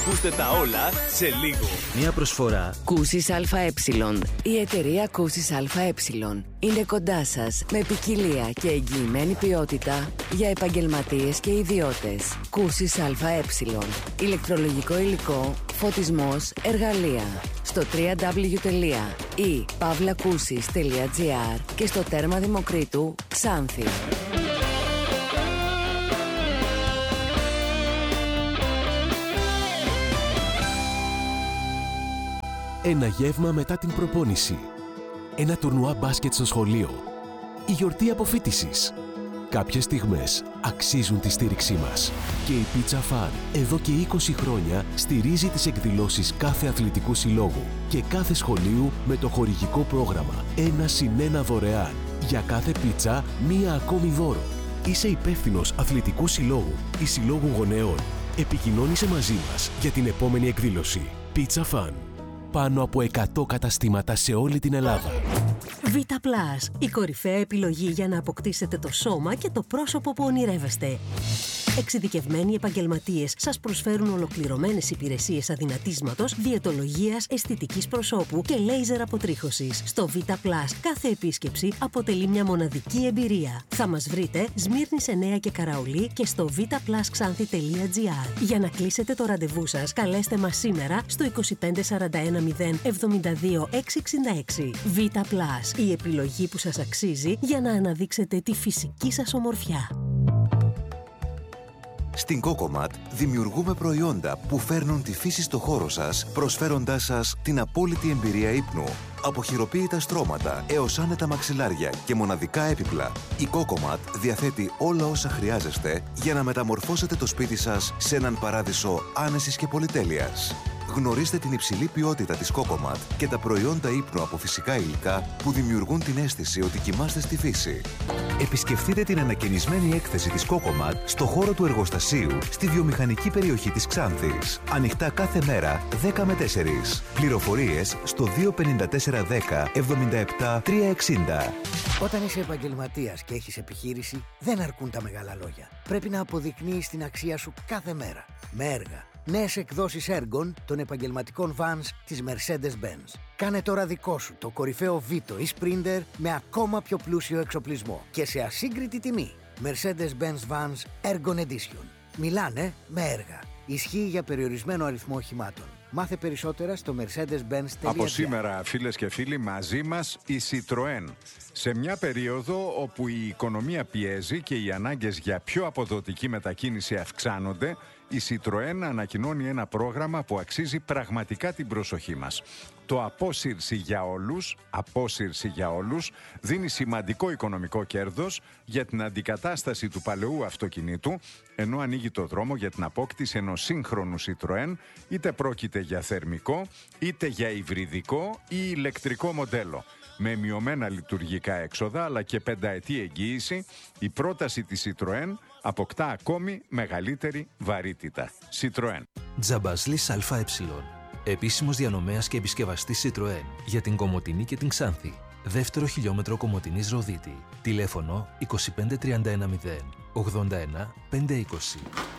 Ακούστε τα όλα σε λίγο. Μια προσφορά Κούσης ΑΕ. Η εταιρεία Κούσης ΑΕ είναι κοντά σας με ποικιλία και εγγυημένη ποιότητα για επαγγελματίες και ιδιώτες. Κούσης ΑΕ. Ηλεκτρολογικό υλικό, φωτισμός, εργαλεία. Στο www.pavlakusis.gr και στο τέρμα Δημοκρίτου Ξάνθη. Ένα γεύμα μετά την προπόνηση. Ένα τουρνουά μπάσκετ στο σχολείο. Η γιορτή αποφοίτησης. Κάποιες στιγμές αξίζουν τη στήριξή μας. Και η Pizza Fun εδώ και 20 χρόνια στηρίζει τις εκδηλώσεις κάθε αθλητικού συλλόγου και κάθε σχολείου με το χορηγικό πρόγραμμα 1+1 δωρεάν. Για κάθε πίτσα, μία ακόμη δώρο. Είσαι υπεύθυνος αθλητικού συλλόγου ή συλλόγου γονέων. Επικοινώνησε μαζί μας για την επόμενη εκδήλωση. Pizza Fun. Πάνω από 100 καταστήματα σε όλη την Ελλάδα. Vita Plus, η κορυφαία επιλογή για να αποκτήσετε το σώμα και το πρόσωπο που ονειρεύεστε. Εξειδικευμένοι επαγγελματίες σας προσφέρουν ολοκληρωμένες υπηρεσίες αδυνατίσματος, διαιτολογίας, αισθητικής προσώπου και λέιζερ αποτρίχωσης. Στο Vita Plus κάθε επίσκεψη αποτελεί μια μοναδική εμπειρία. Θα μας βρείτε Σμύρνης 9 και Καραολί και στο vitaplusxanthi.gr. Για να κλείσετε το ραντεβού σας, καλέστε μας σήμερα στο 2541 072 666. Vita Plus, η επιλογή που σας αξίζει για να αναδείξετε τη φυσική σας ομορφιά. Στην Cocomat δημιουργούμε προϊόντα που φέρνουν τη φύση στο χώρο σας, προσφέροντάς σας την απόλυτη εμπειρία ύπνου. Από χειροποίητα στρώματα έως άνετα μαξιλάρια και μοναδικά έπιπλα, η Cocomat διαθέτει όλα όσα χρειάζεστε για να μεταμορφώσετε το σπίτι σας σε έναν παράδεισο άνεσης και πολυτέλειας. Γνωρίστε την υψηλή ποιότητα της Cocomat και τα προϊόντα ύπνου από φυσικά υλικά που δημιουργούν την αίσθηση ότι κοιμάστε στη φύση. Επισκεφτείτε την ανακαινισμένη έκθεση της Cocomat στο χώρο του εργοστασίου στη βιομηχανική περιοχή της Ξάνθης. Ανοιχτά κάθε μέρα 10 με 4. Πληροφορίες στο 25410 77 360. Όταν είσαι επαγγελματίας και έχεις επιχείρηση, δεν αρκούν τα μεγάλα λόγια. Πρέπει να αποδεικνύεις την αξία σου κάθε μέρα. Με έργα. Νέες εκδόσεις έργων των επαγγελματικών vans της Mercedes-Benz. Κάνε τώρα δικό σου το κορυφαίο Vito ή Sprinter με ακόμα πιο πλούσιο εξοπλισμό και σε ασύγκριτη τιμή. Mercedes-Benz Vans Ergon Edition. Μιλάνε με έργα. Ισχύει για περιορισμένο αριθμό οχημάτων. Μάθε περισσότερα στο mercedes-benz.gr. Από σήμερα, φίλες και φίλοι, μαζί μας η Citroën. Σε μια περίοδο όπου η οικονομία πιέζει και οι ανάγκες για πιο αποδοτική μετακίνηση αυξάνονται, η Citroën ανακοινώνει ένα πρόγραμμα που αξίζει πραγματικά την προσοχή μας. Το Απόσυρση για όλους δίνει σημαντικό οικονομικό κέρδος για την αντικατάσταση του παλαιού αυτοκινήτου, ενώ ανοίγει το δρόμο για την απόκτηση ενός σύγχρονου Citroën, είτε πρόκειται για θερμικό, είτε για υβριδικό ή ηλεκτρικό μοντέλο. Με μειωμένα λειτουργικά έξοδα αλλά και 5ετή εγγύηση, η πρόταση της Citroën αποκτά ακόμη μεγαλύτερη βαρύτητα. Citroën. Τζαμπασλής ΑΕ. Επίσημος διανομέας και επισκευαστής Citroën για την Κομοτηνή και την Ξάνθη. Δεύτερο χιλιόμετρο Κομοτηνής Ροδίτη. Τηλέφωνο 25310 81 520.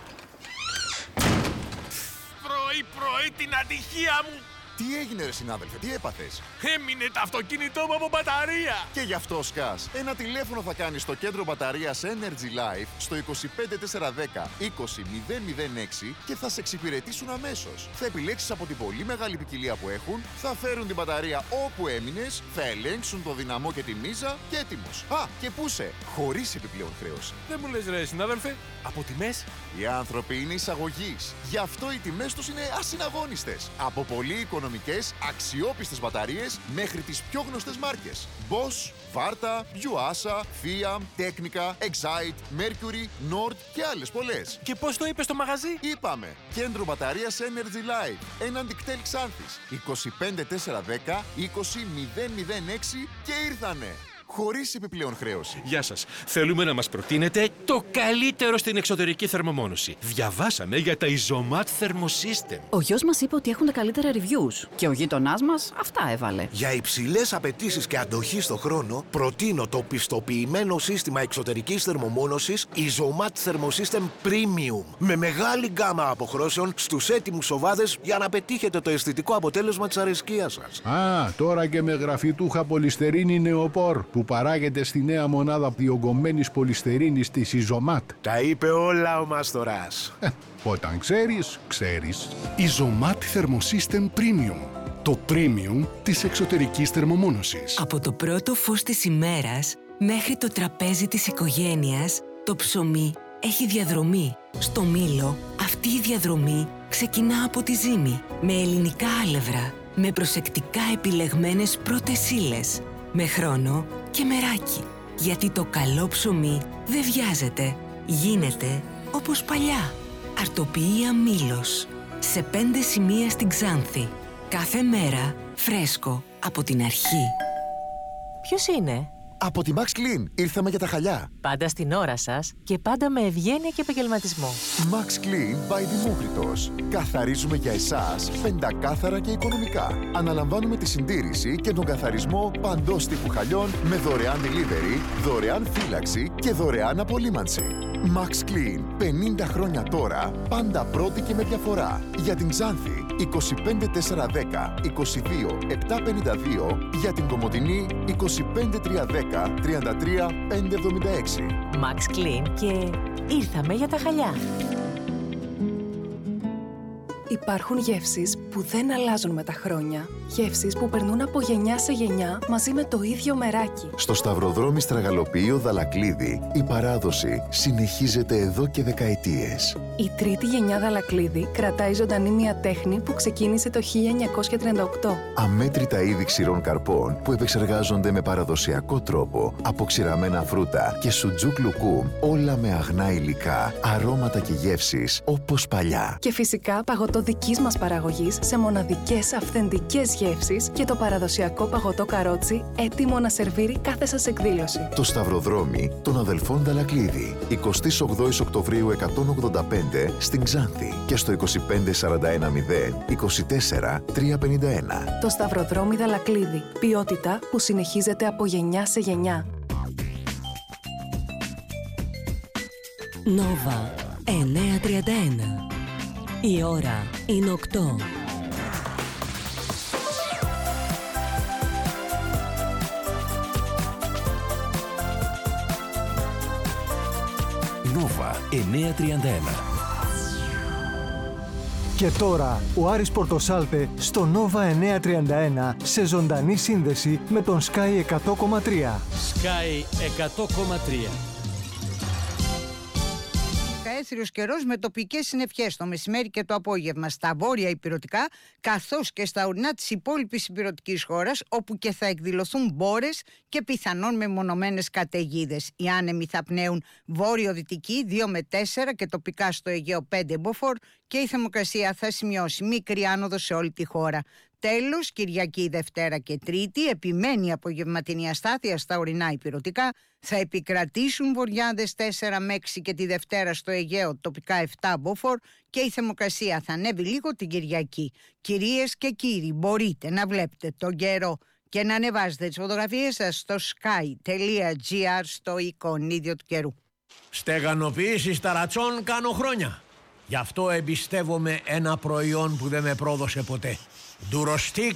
Πρωί την ατυχία μου! Τι έγινε ρε συνάδελφε, τι έπαθες? Έμεινε το αυτοκίνητό μου από μπαταρία! Και γι' αυτό σκάς. Ένα τηλέφωνο θα κάνεις στο κέντρο μπαταρίας Energy Life στο 25410 20006 και θα σε εξυπηρετήσουν αμέσως. Θα επιλέξεις από την πολύ μεγάλη ποικιλία που έχουν, θα φέρουν την μπαταρία όπου έμεινες, θα ελέγξουν το δυναμό και τη μίζα και έτοιμος. Α, και πού σε, χωρίς επιπλέον χρέωση. Δεν μου λες ρε συνάδελφε, από τιμές? Οι άνθρωποι είναι εισαγωγής. Γι' αυτό οι τιμές τους είναι ασυναγώνιστες. Από πολύ οικονομικές, αξιόπιστες μπαταρίες μέχρι τις πιο γνωστές μάρκες. Bosch, Varta, Yuasa, Fiat, Technica, Excite, Mercury, Nord και άλλες πολλές. Και πώς το είπες στο μαγαζί? Είπαμε, κέντρο μπαταρίας Energy Life, έναντι κτέλ Ξάνθης, 25410 20006 και ήρθανε. χωρίς επιπλέον χρέωση. Γεια σας. Θέλουμε να μας προτείνετε το καλύτερο στην εξωτερική θερμομόνωση. Διαβάσαμε για τα Isomat Thermosystem. Ο γιος μας είπε ότι έχουν τα καλύτερα reviews και ο γείτονάς μας αυτά έβαλε. Για υψηλές απαιτήσεις και αντοχή στο χρόνο, προτείνω το πιστοποιημένο σύστημα εξωτερικής θερμομόνωσης Isomat Thermosystem Premium με μεγάλη γκάμα αποχρώσεων στους έτοιμους οβάδες για να πετύχετε το αισθητικό αποτέλεσμα της αρεσκίας σας. Τώρα και με γραφιτούχα πολυστερίνη νεοπόρ που παράγεται στη νέα μονάδα διογκωμένης πολυστερίνης της Isomat. Τα είπε όλα ο Μαστοράς. Όταν ξέρεις, ξέρεις. Isomat Thermosystem Premium. Το premium της εξωτερικής θερμομόνωσης. Από το πρώτο φως της ημέρας μέχρι το τραπέζι της οικογένειας, το ψωμί έχει διαδρομή. Στο Μήλο, αυτή η διαδρομή ξεκινά από τη ζύμη, με ελληνικά άλευρα, με προσεκτικά επιλεγμένες πρώτες ύλες, με χρόνο και μεράκι. Γιατί το καλό ψωμί δεν βιάζεται, γίνεται όπως παλιά. Αρτοποιία Μήλος, σε 5 σημεία στην Ξάνθη. Κάθε μέρα φρέσκο από την αρχή. Ποιος είναι? Από τη Max Clean ήρθαμε για τα χαλιά. Πάντα στην ώρα σας και πάντα με ευγένεια και επαγγελματισμό. Max Clean by Δημόκριτος. Καθαρίζουμε για εσάς πεντακάθαρα και οικονομικά. Αναλαμβάνουμε τη συντήρηση και τον καθαρισμό παντός τύπου χαλιών με δωρεάν delivery, δωρεάν φύλαξη και δωρεάν απολύμανση. Max Clean, 50 χρόνια τώρα, πάντα πρώτη και με διαφορά. Για την Ξάνθη, 25410 22 752, για την Κομοτηνή, 25310 33 576. Max Clean και ήρθαμε για τα χαλιά. Υπάρχουν γεύσεις που δεν αλλάζουν με τα χρόνια. Γεύσεις που περνούν από γενιά σε γενιά μαζί με το ίδιο μεράκι. Στο Σταυροδρόμι Στραγαλοποιείο Δαλακλίδη, η παράδοση συνεχίζεται εδώ και δεκαετίες. Η τρίτη γενιά Δαλακλίδη κρατάει ζωντανή μια τέχνη που ξεκίνησε το 1938. Αμέτρητα είδη ξηρών καρπών που επεξεργάζονται με παραδοσιακό τρόπο, από ξηραμένα φρούτα και σουτζούκ λουκούμ, όλα με αγνά υλικά, αρώματα και γεύσεις όπως παλιά. Και φυσικά παγωτό δικής μας παραγωγής σε μοναδικές αυθεντικές γεύσεις και το παραδοσιακό παγωτό καρότσι έτοιμο να σερβίρει κάθε σας εκδήλωση. Το Σταυροδρόμι των αδελφών Δαλακλίδη, 28 Οκτωβρίου 185 στην Ξάνθη και στο 25410 24 351. Το Σταυροδρόμι Δαλακλίδη. Ποιότητα που συνεχίζεται από γενιά σε γενιά. Νόβα 931. Η ώρα είναι 8. Νόβα 931. Και τώρα ο Άρης Πορτοσάλτε στο Νόβα 931 σε ζωντανή σύνδεση με τον Sky 100,3. Sky 100,3. Έθριος καιρός με τοπικές συννεφιές το μεσημέρι και το απόγευμα στα βόρεια ηπειρωτικά, καθώς και στα ορεινά της υπόλοιπης ηπειρωτικής χώρας, όπου και θα εκδηλωθούν μπόρες και πιθανόν μεμονωμένες καταιγίδες. Οι άνεμοι θα πνέουν βόρειο-δυτική 2 με 4 και τοπικά στο Αιγαίο 5 μποφόρ και η θερμοκρασία θα σημειώσει μικρή άνοδο σε όλη τη χώρα. Τέλος, Κυριακή, Δευτέρα και Τρίτη, επιμένει η απογευματινή αστάθεια στα ορεινά ηπειρωτικά. Θα επικρατήσουν βοριάδες 4 με 6 και τη Δευτέρα στο Αιγαίο τοπικά 7 μποφόρ και η θερμοκρασία θα ανέβει λίγο την Κυριακή. Κυρίες και κύριοι, μπορείτε να βλέπετε τον καιρό και να ανεβάζετε τις φωτογραφίες σας στο sky.gr στο εικονίδιο του καιρού. Στεγανοποίηση ταρατσών κάνω χρόνια. Γι' αυτό εμπιστεύομαι ένα προϊόν που δεν με πρόδωσε ποτέ. Durostic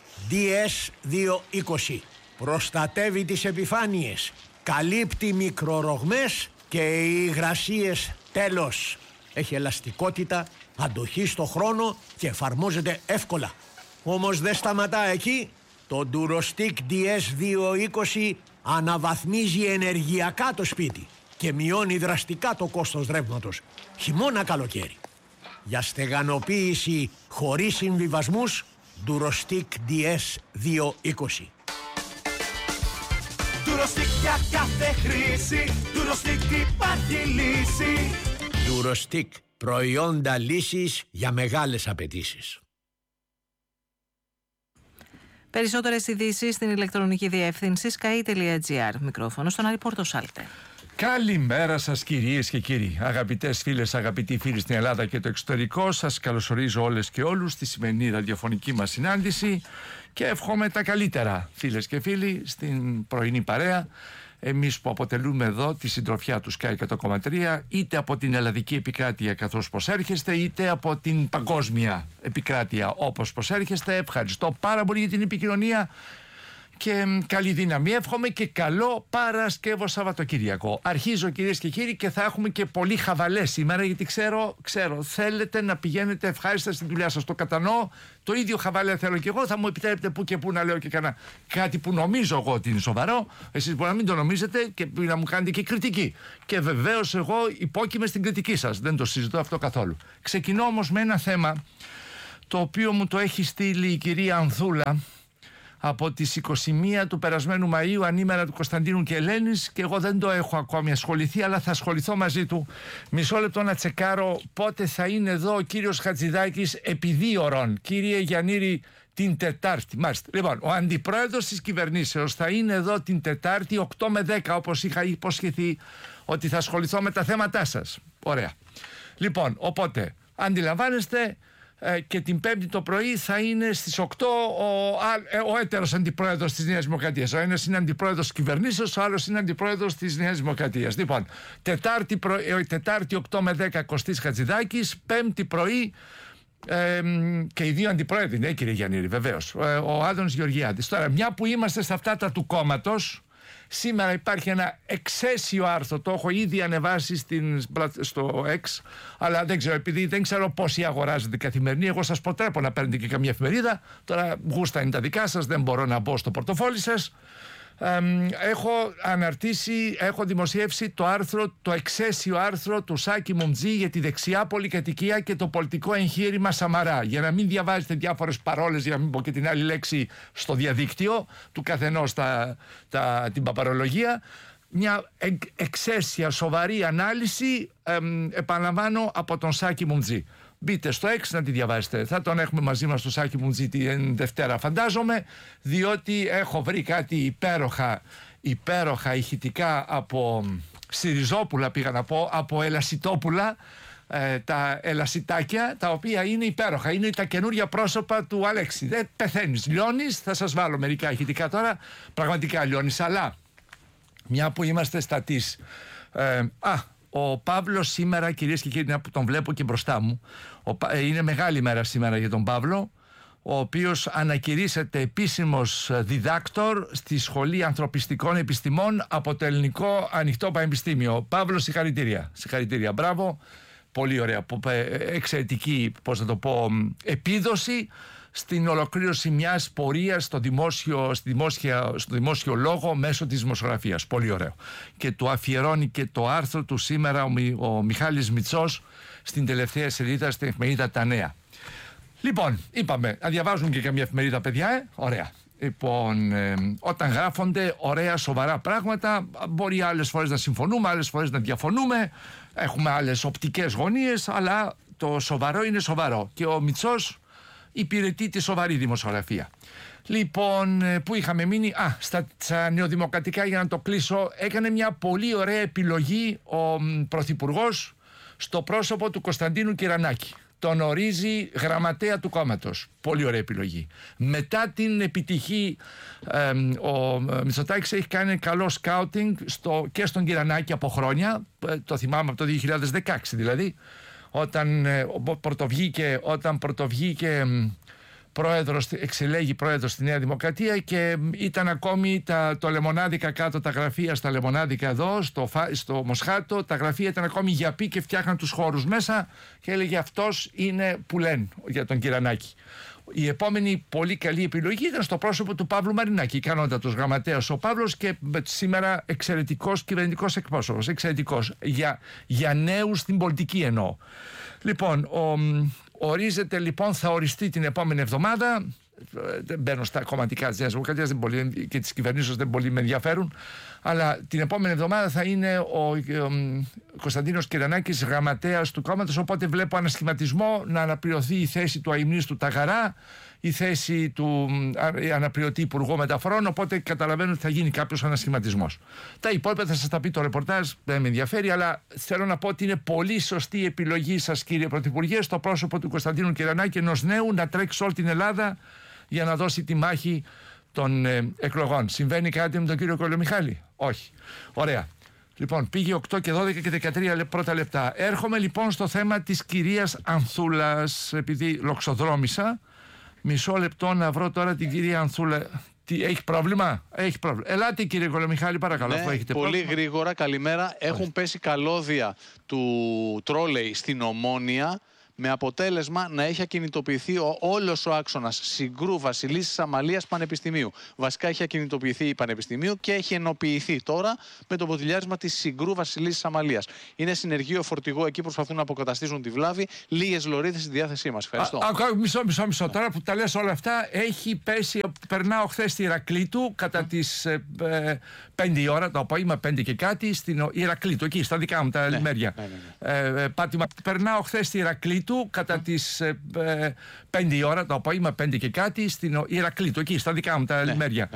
DS220. Προστατεύει τις επιφάνειες, καλύπτει μικρορογμές και οι υγρασίες τέλος. Έχει ελαστικότητα, αντοχή στο χρόνο και εφαρμόζεται εύκολα. Όμως δεν σταματά εκεί. Το Durostic DS220 αναβαθμίζει ενεργειακά το σπίτι και μειώνει δραστικά το κόστος ρεύματος, χειμώνα καλοκαίρι. Για στεγανοποίηση χωρίς συμβιβασμούς, Durostic DS220. Durostic για κάθε χρήση, Durostic υπάρχει λύση. Durostic, προϊόντα λύσης για μεγάλες απαιτήσεις. Περισσότερες ειδήσεις στην ηλεκτρονική διεύθυνση sky.gr. Μικρόφωνο στον Άρη Πορτοσάλτε. Καλημέρα σας κυρίες και κύριοι, αγαπητές φίλες, αγαπητοί φίλοι στην Ελλάδα και το εξωτερικό. Σας καλωσορίζω όλες και όλους στη σημερινή ραδιοφωνική μας συνάντηση και εύχομαι τα καλύτερα, φίλες και φίλοι, στην πρωινή παρέα. Εμείς που αποτελούμε εδώ τη συντροφιά του Sky 100,3, είτε από την ελλαδική επικράτεια καθώς προσέρχεστε, είτε από την παγκόσμια επικράτεια όπως προσέρχεστε. Ευχαριστώ πάρα πολύ για την επικοινωνία και καλή δύναμη εύχομαι και καλό Παρασκεύο Σαββατοκύριακο. Αρχίζω κυρίες και κύριοι και θα έχουμε και πολύ χαβαλές σήμερα, γιατί ξέρω θέλετε να πηγαίνετε ευχάριστα στην δουλειά σας, το κατανοώ, το ίδιο χαβαλέ θέλω και εγώ. Θα μου επιτρέπετε που και που να λέω και κάτι που νομίζω εγώ ότι είναι σοβαρό, εσείς μπορεί να μην το νομίζετε και να μου κάνετε και κριτική, και βεβαίως εγώ υπόκειμαι στην κριτική σας, δεν το συζητώ αυτό καθόλου. Ξεκινώ όμως με ένα θέμα το οποίο μου το έχει στείλει η κυρία Ανθούλα από τις 21 του περασμένου Μαΐου, ανήμερα του Κωνσταντίνου και Ελένης, και εγώ δεν το έχω ακόμη ασχοληθεί, αλλά θα ασχοληθώ μαζί του. Μισό λεπτό να τσεκάρω πότε θα είναι εδώ ο κύριος Χατζηδάκης επί 2 ώρων. Κύριε Γιαννήρη, την Τετάρτη. Μάλιστα. Λοιπόν, ο αντιπρόεδρος της κυβερνήσεως θα είναι εδώ την Τετάρτη 8 με 10, όπως είχα υποσχεθεί ότι θα ασχοληθώ με τα θέματά σας. Ωραία. Λοιπόν, οπότε, αντιλαμβάνεστε, και την Πέμπτη το πρωί θα είναι στις 8 ο έτερος αντιπρόεδρος της Νέας Δημοκρατίας. Ο ένας είναι αντιπρόεδρος της κυβερνήσεως, ο άλλος είναι αντιπρόεδρος της Νέας Δημοκρατίας. Λοιπόν, Τετάρτη 8 με 10 Κωστής Χατζηδάκης, Πέμπτη πρωί και οι δύο αντιπρόεδροι, ναι κύριε Γιαννήρη, βεβαίως, ο Άδωνης Γεωργιάδης. Τώρα, μια που είμαστε σε αυτά τα του κόμματος, σήμερα υπάρχει ένα εξαίσιο άρθρο, το έχω ήδη ανεβάσει στο X, αλλά δεν ξέρω, επειδή δεν ξέρω πόσοι αγοράζετε καθημερινή, εγώ σας προτρέπω να παίρνετε και καμία εφημερίδα. Τώρα γούστα είναι τα δικά σας, δεν μπορώ να μπω στο πορτοφόλι σας. Έχω δημοσιεύσει το εξαίσιο άρθρο του Σάκη Μουμτζή για τη δεξιά πολυκατοικία και το πολιτικό εγχείρημα Σαμαρά, για να μην διαβάζετε διάφορες παρόλες, για να μην πω και την άλλη λέξη, στο διαδίκτυο του καθενός την παπαρολογία. Μια εξαίσια σοβαρή ανάλυση, επαναλαμβάνω, από τον Σάκη Μουμτζή. Μπείτε στο X να τη διαβάσετε. Θα τον έχουμε μαζί μας στο Σάκη Μουμτζή την Δευτέρα, φαντάζομαι, διότι έχω βρει κάτι υπέροχα ηχητικά από Συριζόπουλα, πήγα να πω, από Ελασιτόπουλα, τα ελασιτάκια, τα οποία είναι υπέροχα. Είναι τα καινούρια πρόσωπα του Αλέξη. Δεν πεθαίνεις, λιώνεις. Θα σας βάλω μερικά ηχητικά τώρα. Πραγματικά λιώνεις, αλλά μια που είμαστε στα της. Ο Παύλος σήμερα, κυρίες και κύριοι, που τον βλέπω και μπροστά μου, είναι μεγάλη μέρα σήμερα για τον Παύλο, ο οποίος ανακηρύσσεται επίσημος διδάκτορ στη Σχολή Ανθρωπιστικών Επιστημών από το Ελληνικό Ανοιχτό Πανεπιστήμιο. Παύλο, συγχαρητήρια. Συγχαρητήρια, μπράβο. Πολύ ωραία, εξαιρετική, επίδοση στην ολοκλήρωση μιας πορείας στο δημόσιο λόγο μέσω της δημοσιογραφίας. Πολύ ωραίο. Και του αφιερώνει και το άρθρο του σήμερα ο Μιχάλης Μητσός στην τελευταία σελίδα στην εφημερίδα Τα Νέα. Λοιπόν, είπαμε, να διαβάζουν και καμία εφημερίδα, παιδιά, ωραία. Λοιπόν, όταν γράφονται ωραία σοβαρά πράγματα, μπορεί άλλες φορές να συμφωνούμε, άλλες φορές να διαφωνούμε, έχουμε άλλες οπτικές γωνίες, αλλά το σοβαρό είναι σοβαρό και ο Μητσός υπηρετεί τη σοβαρή δημοσιογραφία. Λοιπόν, που είχαμε μείνει? Στα νεοδημοκρατικά, για να το κλείσω, έκανε μια πολύ ωραία επιλογή ο Πρωθυπουργός στο πρόσωπο του Κωνσταντίνου Κυρανάκη. Τον ορίζει γραμματέα του κόμματος. Πολύ ωραία επιλογή. Μετά την επιτυχή, ο Μητσοτάκης έχει κάνει καλό σκάουτινγκ και στον Κυρανάκη από χρόνια. Το θυμάμαι από το 2016 δηλαδή, όταν πρωτοβγήκε εξελέγει πρόεδρος στη Νέα Δημοκρατία και ήταν ακόμη το λεμονάδικα κάτω, τα γραφεία στα λεμονάδικα εδώ, στο Μοσχάτο, τα γραφεία ήταν ακόμη γιαπί και φτιάχναν τους χώρους μέσα και έλεγε αυτός είναι που λένε για τον Κυρανάκη. Η επόμενη πολύ καλή επιλογή ήταν στο πρόσωπο του Παύλου Μαρινάκη, ικανότατος γραμματέας ο Παύλος και σήμερα εξαιρετικός κυβερνητικός εκπρόσωπος. Εξαιρετικός. Για νέους στην πολιτική εννοώ. Λοιπόν, ορίζεται λοιπόν, θα οριστεί την επόμενη εβδομάδα δεν μπαίνω στα κομματικά της Νέας Δημοκρατίας και της κυβερνήσεως, δεν πολύ με ενδιαφέρουν. Αλλά την επόμενη εβδομάδα θα είναι ο Κωνσταντίνος Κυρανάκης γραμματέας του κόμματος. Οπότε βλέπω ανασχηματισμό, να αναπληρωθεί η θέση του αημνίστου Ταγαρά, η θέση του αναπληρωτή Υπουργού Μεταφορών. Οπότε καταλαβαίνω ότι θα γίνει κάποιος ανασχηματισμός. Τα υπόλοιπα θα σας τα πει το ρεπορτάζ, δεν με ενδιαφέρει, αλλά θέλω να πω ότι είναι πολύ σωστή η επιλογή σας, κύριε Πρωθυπουργέ, στο πρόσωπο του Κωνσταντίνου Κυρανάκη, ενός νέου, να τρέξει όλη την Ελλάδα για να δώσει τη μάχη των εκλογών. Συμβαίνει κάτι με τον κύριο Κολομιχάλη? Όχι. Ωραία. Λοιπόν, πήγε 8 και 12 και 13 πρώτα λεπτά. Έρχομαι λοιπόν στο θέμα της κυρίας Ανθούλας, επειδή λοξοδρόμησα. Μισό λεπτό να βρω τώρα την κυρία Ανθούλα. Έχει πρόβλημα? Έχει πρόβλημα. Ελάτε, κύριε Κολομιχάλη, παρακαλώ. Ναι, αφού έχετε πολύ πρόβλημα. γρήγορα, καλημέρα. Έχουν πέσει καλώδια του τρόλεϊ στην Ομόνια, με αποτέλεσμα να έχει ακινητοποιηθεί όλος ο άξονας Συγκρού Βασιλίσσης Αμαλίας Πανεπιστημίου. Βασικά έχει ακινητοποιηθεί η Πανεπιστημίου και έχει ενοποιηθεί τώρα με το ποτηλιάρισμα της Συγκρού Βασιλίσσης Αμαλίας. Είναι συνεργείο φορτηγό, εκεί προσπαθούν να αποκαταστήσουν τη βλάβη. Λίγες λωρίδες στη διάθεσή μας. Ευχαριστώ. Μισό. Τώρα που τα λες όλα αυτά, έχει πέσει. Περνάω χθες στη Ηρακλήτου κατά τις 5 η ώρα το απόγευμα, 5 και κάτι, στην Ηρακλήτου, εκεί στα δικά μου τα λιμέρια. Πάτημα. Περνάω χθες στη Ηρακλήτου κατά τις 5 η ώρα το απόγευμα, 5 και κάτι, στην Ηρακλήτου, εκεί στα δικά μου τα λιμέρια.